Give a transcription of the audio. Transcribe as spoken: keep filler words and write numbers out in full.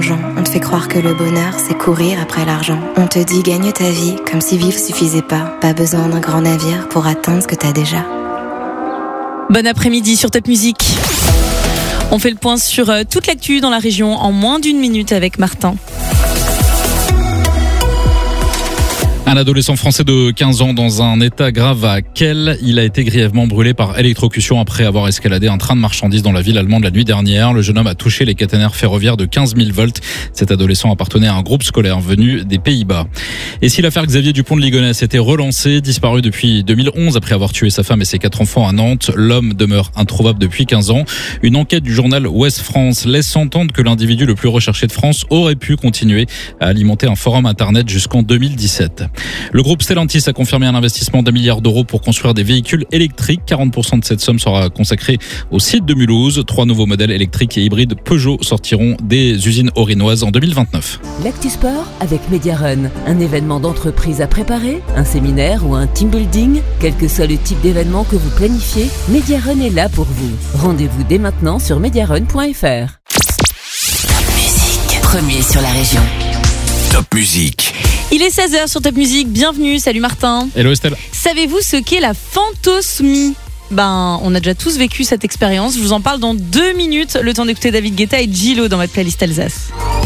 arrangeant. On te fait croire que le bonheur, c'est courir après l'argent. On te dit gagne ta vie, comme si vivre suffisait pas. Pas besoin d'un grand navire pour atteindre ce que t'as déjà. Bon après-midi sur Top Music. On fait le point sur toute l'actu dans la région en moins d'une minute avec Martin. Un adolescent français de quinze ans dans un état grave à Kehl. Il a été grièvement brûlé par électrocution après avoir escaladé un train de marchandises dans la ville allemande la nuit dernière. Le jeune homme a touché les caténaires ferroviaires de quinze mille volts. Cet adolescent appartenait à un groupe scolaire venu des Pays-Bas. Et si l'affaire Xavier Dupont de Ligonnès était relancée, disparu depuis deux mille onze après avoir tué sa femme et ses quatre enfants à Nantes, l'homme demeure introuvable depuis quinze ans. Une enquête du journal Ouest France laisse entendre que l'individu le plus recherché de France aurait pu continuer à alimenter un forum internet jusqu'en deux mille dix-sept. Le groupe Stellantis a confirmé un investissement d'un milliard d'euros pour construire des véhicules électriques. quarante pour cent de cette somme sera consacrée au site de Mulhouse. Trois nouveaux modèles électriques et hybrides Peugeot sortiront des usines orinoises en deux mille vingt-neuf. L'Actu Sport avec Mediarun. Un événement d'entreprise à préparer, un séminaire ou un team building. Quel que soit le type d'événement que vous planifiez, Mediarun est là pour vous. Rendez-vous dès maintenant sur mediarun point f r. Top Music, premier sur la région. Top Music. Il est seize heures sur Top Music, bienvenue, salut Martin. Hello Estelle. Savez-vous ce qu'est la fantosmie ? Ben, on a déjà tous vécu cette expérience, je vous en parle dans deux minutes, le temps d'écouter David Guetta et Gillo dans votre playlist Alsace.